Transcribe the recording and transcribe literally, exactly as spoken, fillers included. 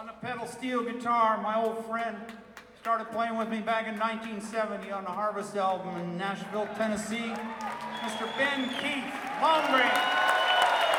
On the pedal steel guitar, my old friend started playing with me back in nineteen seventy on the Harvest album in Nashville, Tennessee, Mister Ben Keith Longgreen.